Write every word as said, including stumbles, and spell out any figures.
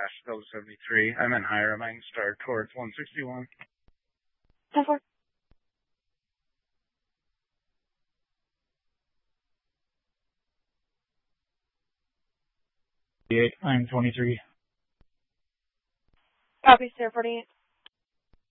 slash Delta seventy-three. I meant higher. I might start towards one sixty-one. ten four. eight, nine twenty-three. Copy, Sierra forty-eight.